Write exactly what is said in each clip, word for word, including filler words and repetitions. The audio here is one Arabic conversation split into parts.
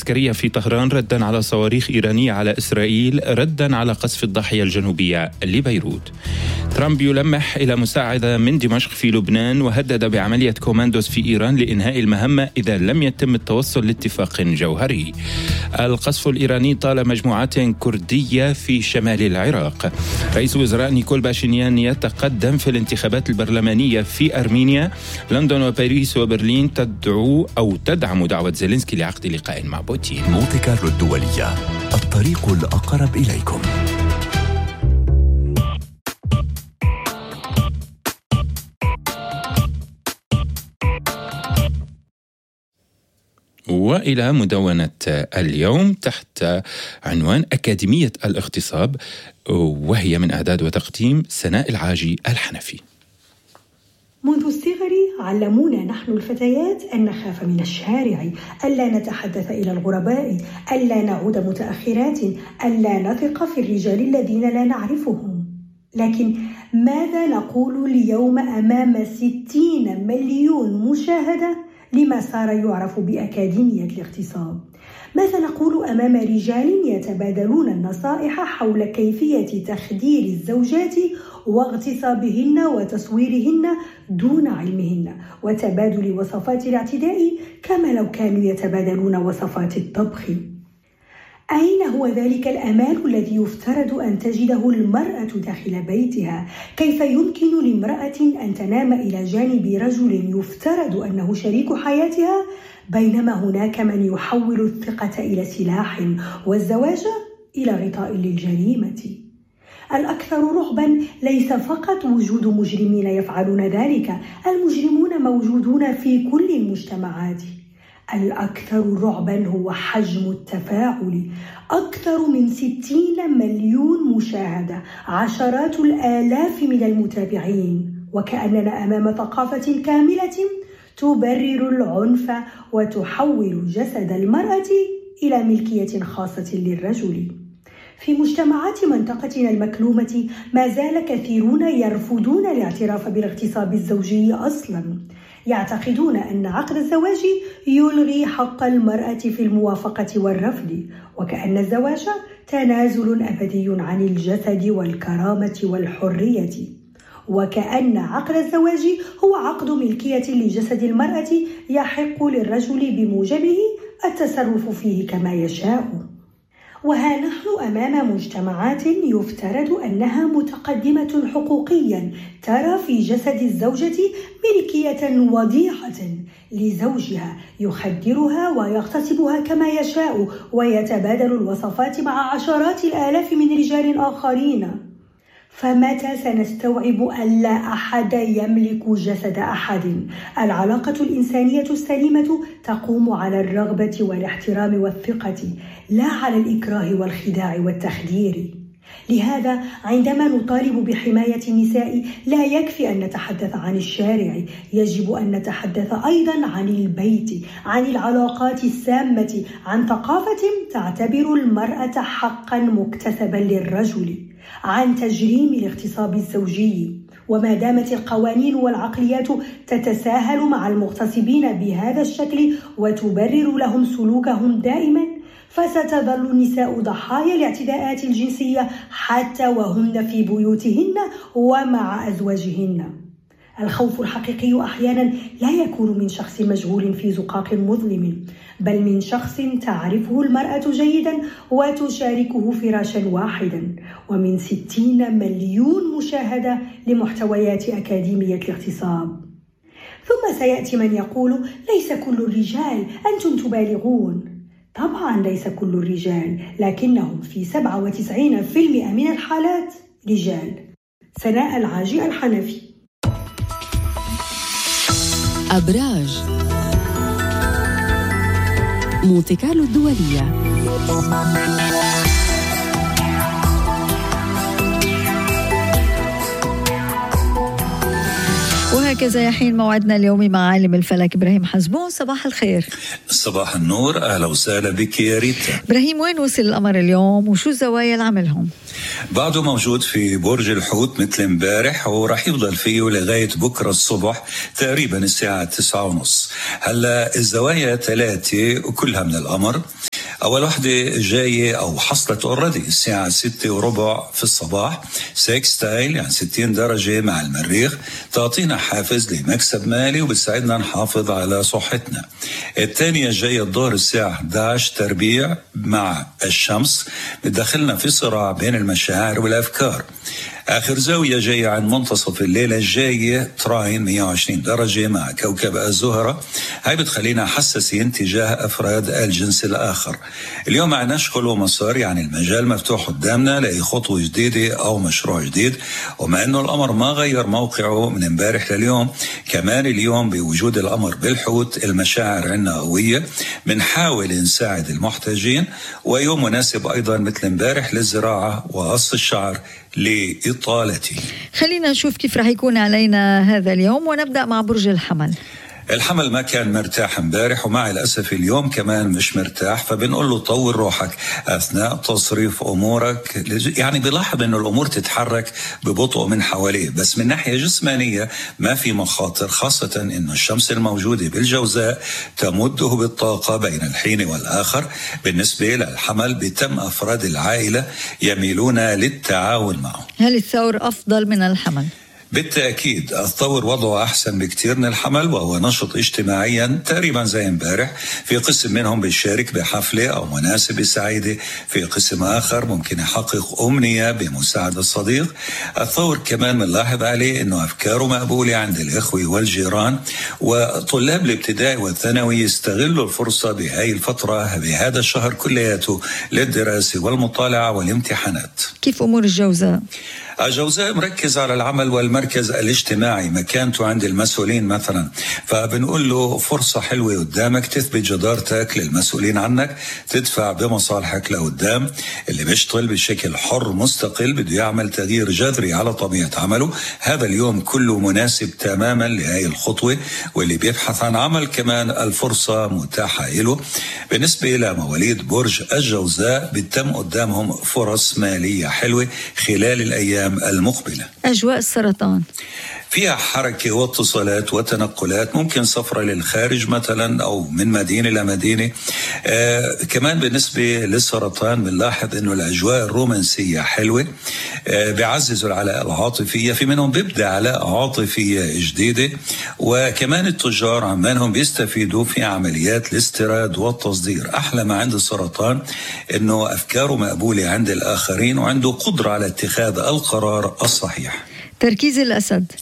عسكرية في طهران ردا على صواريخ إيرانية على إسرائيل، ردا على قصف الضاحية الجنوبية لبيروت. ترامب يلمح إلى مساعدة من دمشق في لبنان، وهدد بعملية كوماندوز في إيران لإنهاء المهمة إذا لم يتم التوصل لاتفاق جوهري. القصف الإيراني طال مجموعات كردية في شمال العراق. رئيس وزراء نيكول باشينيان يتقدم في الانتخابات البرلمانية في أرمينيا. لندن وباريس وبرلين تدعو أو تدعم دعوة زيلينسكي لعقد لقاء مع بوتين. مونتي كارلو الدولية، الطريق الأقرب إليكم. وإلى مدونة اليوم تحت عنوان أكاديمية الاغتصاب، وهي من إعداد وتقديم سناء العاجي الحنفي. منذ الصغر علمونا نحن الفتيات أن نخاف من الشارع، ألا نتحدث إلى الغرباء، ألا نعود متأخرات، ألا نثق في الرجال الذين لا نعرفهم. لكن ماذا نقول اليوم أمام ستين مليون مشاهدة لما صار يعرف بأكاديمية الاغتصاب؟ ماذا نقول أمام رجال يتبادلون النصائح حول كيفية تخدير الزوجات واغتصابهن وتصويرهن دون علمهن، وتبادل وصفات الاعتداء كما لو كانوا يتبادلون وصفات الطبخ؟ أين هو ذلك الأمان الذي يفترض أن تجده المرأة داخل بيتها؟ كيف يمكن لامرأة أن تنام إلى جانب رجل يفترض أنه شريك حياتها، بينما هناك من يحول الثقة إلى سلاح والزواج إلى غطاء للجريمة؟ الأكثر رعباً ليس فقط وجود مجرمين يفعلون ذلك، المجرمون موجودون في كل المجتمعات. الأكثر رعباً هو حجم التفاعل. أكثر من ستين مليون مشاهدة، عشرات الآلاف من المتابعين، وكأننا أمام ثقافة كاملة تبرر العنف وتحول جسد المرأة إلى ملكية خاصة للرجل. في مجتمعات منطقتنا المكلومة ما زال كثيرون يرفضون الاعتراف بالاغتصاب الزوجي أصلاً. يعتقدون أن عقد الزواج يلغي حق المرأة في الموافقة والرفض، وكأن الزواج تنازل أبدي عن الجسد والكرامة والحرية، وكأن عقد الزواج هو عقد ملكية لجسد المرأة يحق للرجل بموجبه التصرف فيه كما يشاء. وها نحن أمام مجتمعات يفترض أنها متقدمة حقوقيا ترى في جسد الزوجة ملكية وضيعة لزوجها، يخدرها ويغتصبها كما يشاء، ويتبادل الوصفات مع عشرات الآلاف من رجال آخرين. فمتى سنستوعب أن لا أحد يملك جسد أحد؟ العلاقة الإنسانية السليمة تقوم على الرغبة والاحترام والثقة، لا على الإكراه والخداع والتخدير. لهذا عندما نطالب بحماية النساء لا يكفي أن نتحدث عن الشارع، يجب أن نتحدث أيضا عن البيت، عن العلاقات السامة، عن ثقافة تعتبر المرأة حقا مكتسبا للرجل، عن تجريم الاغتصاب الزوجي. وما دامت القوانين والعقليات تتساهل مع المغتصبين بهذا الشكل وتبرر لهم سلوكهم دائما، فستظل النساء ضحايا الاعتداءات الجنسية حتى وهن في بيوتهن ومع أزواجهن. الخوف الحقيقي أحيانا لا يكون من شخص مجهول في زقاق مظلم، بل من شخص تعرفه المرأة جيدا وتشاركه فراشا واحدا. ومن ستين مليون مشاهدة لمحتويات أكاديمية الاغتصاب. ثم سيأتي من يقول ليس كل الرجال، أنتم تبالغون. طبعا ليس كل الرجال، لكنهم في سبعة وتسعين بالمئة من الحالات رجال. سناء العاجي الحنفي. أبراج مونتي كارلو الدولية. وهكذا يحين موعدنا اليومي مع عالم الفلك إبراهيم حزبون. صباح الخير. صباح النور، أهلا وسهلا بك يا ريتا. إبراهيم، وين وصل القمر اليوم وشو الزوايا اللي عملهم؟ بعده موجود في برج الحوت مثل امبارح، وراح يفضل فيه لغاية بكرة الصبح تقريبا الساعة تسعة ونص. هلا الزوايا ثلاثة وكلها من القمر. أول واحدة جاية أو حصلت أوريدي الساعة ستة وربع في الصباح، سيكستايل يعني ستين درجة مع المريخ، تعطينا حافز لمكسب مالي وبتساعدنا نحافظ على صحتنا. الثانية جاية الظهر الساعة إحدى عشر تربيع مع الشمس، بتدخلنا في صراع بين المشاعر والأفكار. آخر زاوية جاية عن منتصف الليلة الجاية تراين مئة وعشرين درجة مع كوكب الزهرة، هاي بتخلينا حساسين تجاه أفراد الجنس الآخر. اليوم معنا شغل ومسار، يعني المجال مفتوح قدامنا لأي خطوة جديدة أو مشروع جديد. وما أنه القمر ما غير موقعه من امبارح لليوم، كمان اليوم بوجود القمر بالحوت المشاعر عنا قوية، بنحاول نساعد المحتاجين. ويوم مناسب أيضا مثل امبارح للزراعة وقص الشعر لإطالته. خلينا نشوف كيف رح يكون علينا هذا اليوم، ونبدأ مع برج الحمل. الحمل ما كان مرتاح امبارح، ومع الأسف اليوم كمان مش مرتاح، فبنقول له طور روحك أثناء تصريف أمورك. يعني بلاحظ أنه الأمور تتحرك ببطء من حواليه، بس من ناحية جسمانية ما في مخاطر، خاصة أنه الشمس الموجودة بالجوزاء تمده بالطاقة بين الحين والآخر. بالنسبة للحمل بتم أفراد العائلة يميلون للتعاون معه. هل الثور أفضل من الحمل؟ بالتأكيد الثور وضعه أحسن بكتير من الحمل، وهو نشط اجتماعيا تقريبا زي امبارح. في قسم منهم بيشارك بحفلة أو مناسبة سعيدة، في قسم آخر ممكن يحقق أمنية بمساعدة صديق. الثور كمان بنلاحظ عليه أنه أفكاره مقبولة عند الإخوة والجيران، وطلاب الابتدائي والثانوي يستغلوا الفرصة بهاي الفترة بهذا الشهر كلياته للدراسة والمطالعة والامتحانات. كيف أمور الجوزاء؟ الجوزاء مركز على العمل والمركز الاجتماعي، مكانته عند المسؤولين مثلا، فبنقول له فرصة حلوة قدامك تثبت جدارتك للمسؤولين عنك، تدفع بمصالحك لقدام. اللي بيشتغل بشكل حر مستقل بده يعمل تغيير جذري على طبيعة عمله، هذا اليوم كله مناسب تماما لهذه الخطوة. واللي بيبحث عن عمل كمان الفرصة متاحة له. بالنسبة لمواليد برج الجوزاء بتم قدامهم فرص مالية حلوة خلال الأيام المقبلة. أجواء السرطان فيها حركة واتصالات وتنقلات، ممكن سفرة للخارج مثلا أو من مدينة لمدينة. آه كمان بالنسبة للسرطان بنلاحظ أنه الأجواء الرومانسية حلوة، آه بيعززوا العلاقة العاطفية، في منهم بيبدأ علاقة عاطفية جديدة. وكمان التجار عمانهم بيستفيدوا في عمليات الاستيراد والتصدير. أحلى ما عند السرطان أنه أفكاره مقبولة عند الآخرين، وعنده قدرة على اتخاذ القرار الصحيح. تركيز الأسد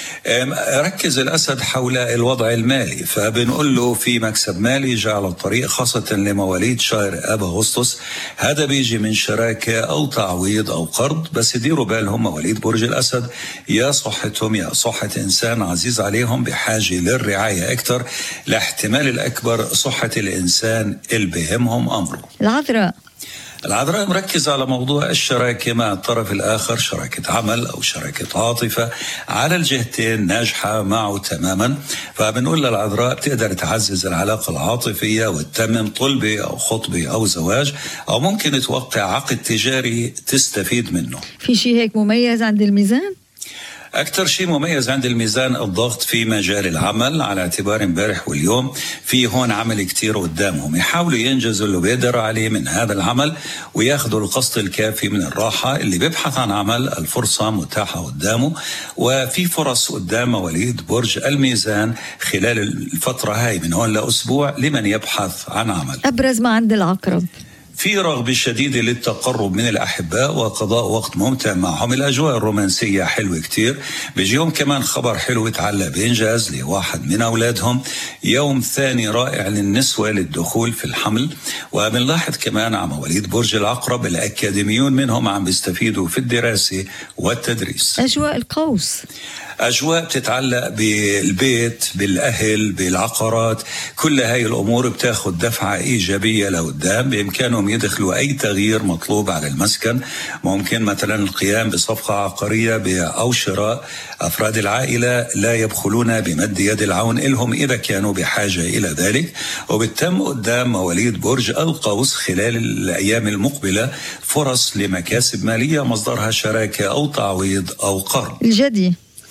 ركز الأسد حول الوضع المالي، فبنقول له في مكسب مالي جاء على الطريق، خاصة لمواليد شهر أب أغسطس. هذا بيجي من شراكة أو تعويض أو قرض، بس يديروا بالهم مواليد برج الأسد يا صحتهم يا صحة إنسان عزيز عليهم بحاجة للرعاية أكثر، لاحتمال الأكبر صحة الإنسان اللي بهمهم أمره. العذراء العذراء مركز على موضوع الشراكة مع الطرف الآخر، شراكة عمل أو شراكة عاطفة، على الجهتين ناجحة معه تماما. فبنقول للعذراء بتقدر تعزز العلاقة العاطفية وتتمم طلبة أو خطبة أو زواج، أو ممكن توقع عقد تجاري تستفيد منه. في شيء هيك مميز عند الميزان؟ أكثر شيء مميز عند الميزان الضغط في مجال العمل، على اعتبار امبارح واليوم في هون عمل كتير قدامهم، يحاولوا ينجزوا اللي بيقدروا عليه من هذا العمل وياخذوا القسط الكافي من الراحة. اللي بيبحث عن عمل الفرصة متاحة قدامه، وفي فرص قدام مواليد برج الميزان خلال الفترة هاي من هون لأسبوع لمن يبحث عن عمل. أبرز ما عند العقرب في رغبة شديدة للتقرب من الأحباء وقضاء وقت ممتع معهم. الأجواء الرومانسية حلوة كتير. بيجيهم كمان خبر حلو يتعلق بإنجاز لواحد من أولادهم. يوم ثاني رائع للنسوة للدخول في الحمل. وبنلاحظ كمان على مواليد برج العقرب الأكاديميون منهم عم بيستفيدوا في الدراسة والتدريس. أجواء القوس أجواء بتتعلق بالبيت، بالأهل، بالعقارات. كل هاي الأمور بتاخد دفعة إيجابية لقدام. بإمكانهم يدخلوا أي تغيير مطلوب على المسكن. ممكن مثلا القيام بصفقة عقارية أو شراء. أفراد العائلة لا يبخلون بمد يد العون إلهم إذا كانوا بحاجة إلى ذلك. وبالتم قدام مواليد برج القوس خلال الأيام المقبلة فرص لمكاسب مالية مصدرها شراكة أو تعويض أو قرض. الجدي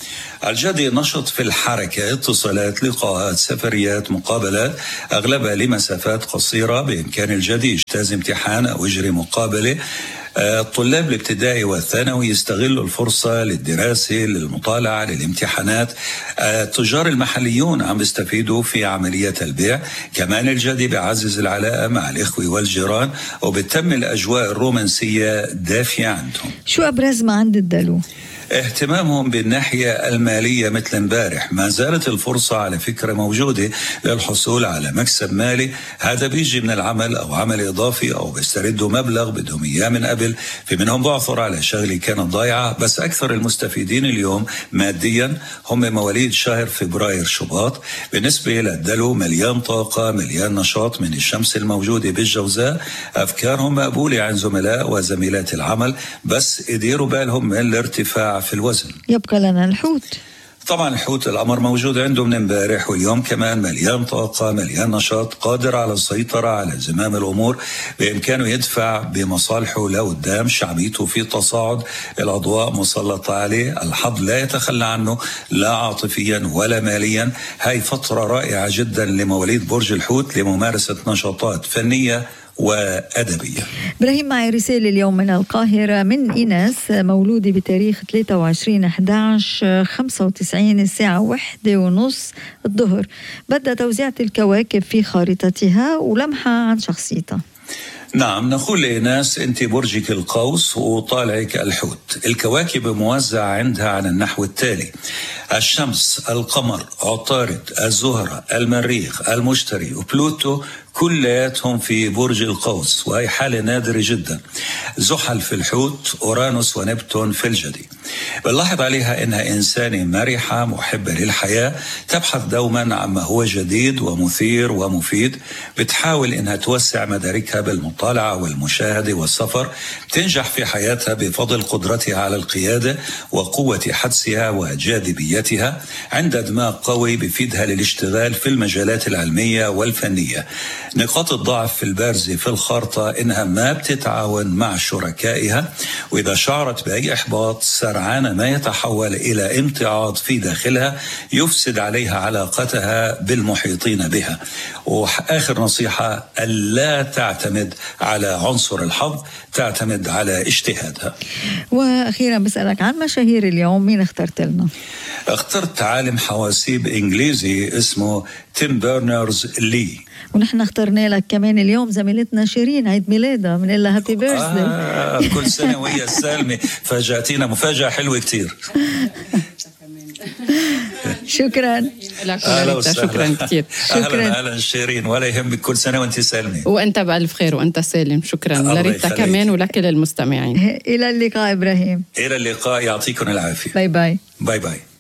الجدي نشط في الحركة، اتصالات، لقاءات، سفريات، مقابلات، أغلبها لمسافات قصيرة. بإمكان الجدي يجتاز امتحان أو يجري مقابلة. الطلاب الابتدائي والثانوي يستغلوا الفرصة للدراسة، للمطالعة، للامتحانات. التجار المحليون عم يستفيدوا في عملية البيع. كمان الجدي بيعزز العلاقة مع الإخوة والجيران، وبتم الأجواء الرومانسية دافية عندهم. شو أبرز ما عند الدلو؟ اهتمامهم بالناحية المالية مثل امبارح. ما زالت الفرصة على فكرة موجودة للحصول على مكسب مالي. هذا بيجي من العمل أو عمل إضافي، أو بيستردوا مبلغ بدهم إياه من قبل. في منهم بعثر على شغلة كانت ضايعة. بس أكثر المستفيدين اليوم ماديا هم مواليد شهر فبراير شباط. بالنسبة للدلو مليان طاقة، مليان نشاط من الشمس الموجودة بالجوزاء. أفكارهم مقبولة عن زملاء وزميلات العمل، بس يديروا بالهم من الارتفاع في الوزن. يبقى لنا الحوت. طبعا الحوت الأمر موجود عنده من امبارح واليوم كمان، مليان طاقة، مليان نشاط، قادر على السيطرة على زمام الأمور. بإمكانه يدفع بمصالحه لقدام، شعبيته في تصاعد، الأضواء مسلطة عليه، الحظ لا يتخلى عنه لا عاطفيا ولا ماليا. هاي فترة رائعة جدا لمواليد برج الحوت لممارسة نشاطات فنية وأدبية. إبراهيم، معي رسالة اليوم من القاهرة من إيناس، مولودة بتاريخ ثلاثة وعشرين أحد عشر خمسة وتسعين الساعة واحدة ونص الظهر. بدأ توزيعة الكواكب في خارطتها ولمحة عن شخصيتها. نعم، نقول لإيناس أنت برجك القوس وطالعك الحوت. الكواكب موزعة عندها على النحو التالي: الشمس، القمر، عطارد، الزهرة، المريخ، المشتري وبلوتو كلياتهم في برج القوس، وهي حالة نادرة جدا. زحل في الحوت، أورانوس ونبتون في الجدي. بنلاحظ عليها إنها إنسانة مرحة محبة للحياة، تبحث دوما عما هو جديد ومثير ومفيد. بتحاول إنها توسع مداركها بالمطالعة والمشاهدة والسفر. تنجح في حياتها بفضل قدرتها على القيادة وقوة حدسها وجاذبيتها. عندها دماغ قوي بفيدها للاشتغال في المجالات العلمية والفنية. نقاط الضعف البارزة في الخارطة إنها ما بتتعاون مع شركائها، وإذا شعرت بأي إحباط سرعان ما يتحول إلى امتعاض في داخلها يفسد عليها علاقتها بالمحيطين بها. وآخر نصيحة: ألا تعتمد على عنصر الحظ، تعتمد على اجتهادها. وأخيرا بسألك عن مشاهير اليوم، مين اخترت لنا؟ اخترت عالم حواسيب إنجليزي اسمه تيم بيرنرز لي. ونحن اخترنا لك كمان اليوم زميلتنا شيرين، عيد ميلادها، من لها هابي بيرثدي. آه كل سنة وهي السالمة. فاجأتينا مفاجأة حلوة كتير. شكرا أهلا شكرا كتير. أهلا أهلا شيرين، ولا يهمك، كل سنة وانت سالمة وانت بألف خير وانت سالم. شكرا لريتا كمان ولكل المستمعين. إلى اللقاء إبراهيم. إلى اللقاء، يعطيكم العافية. باي باي. باي باي.